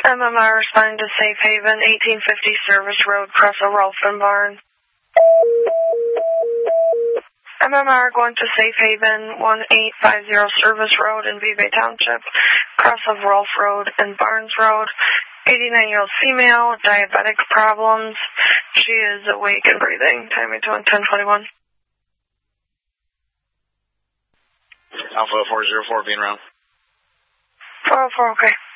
MMR responding to Safe Haven, 1850 Service Road, Crescent Rolf and Barn. MMR going to Safe Haven, 1850 Service Road in Vevay Township, cross of Rolf Road and Barnes Road. 89-year-old female, diabetic problems. She is awake and breathing. Timing to 10:21. Alpha 404 being around. 404, okay.